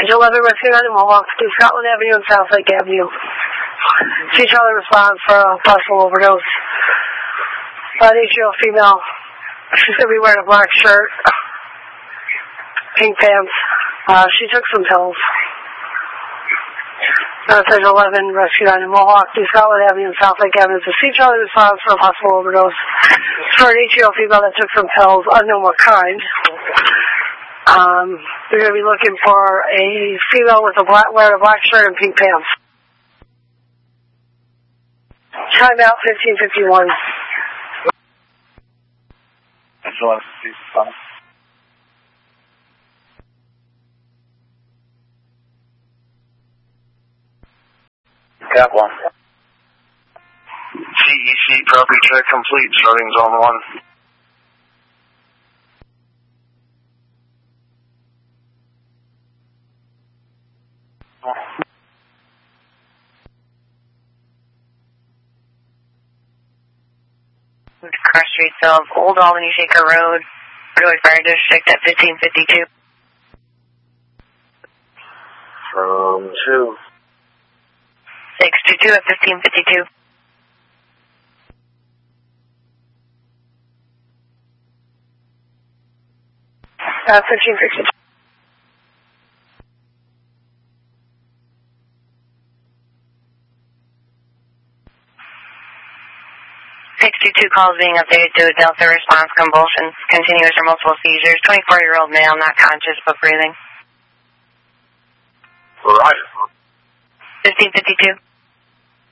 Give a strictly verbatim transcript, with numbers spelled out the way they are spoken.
Page eleven, Rescue nine Mohawk, through Scotland Avenue and South Lake Avenue. See Charlie responds for a possible overdose. An eight-year-old female. She's going to be wearing a black shirt, pink pants. Uh, she took some pills. Uh, Page eleven, Rescue nine Mohawk, through Scotland Avenue and South Lake Avenue. To see Charlie responds for a possible overdose. For an eight-year-old female that took some pills, unknown what kind. Um, they're going to be looking for a female with a black, wearing a black shirt and pink pants. Time out fifteen fifty-one. Got one. C E C property check complete, starting zone one. Cross streets of Old Albany Shaker Road, Broadway Fire District at fifteen fifty-two. From two. six two two at fifteen fifty-two. Uh, fifteen fifty-two. six two two calls being updated to a Delta response, convulsions, continuous or multiple seizures, twenty-four-year-old male, not conscious but breathing. Right. fifteen fifty-two.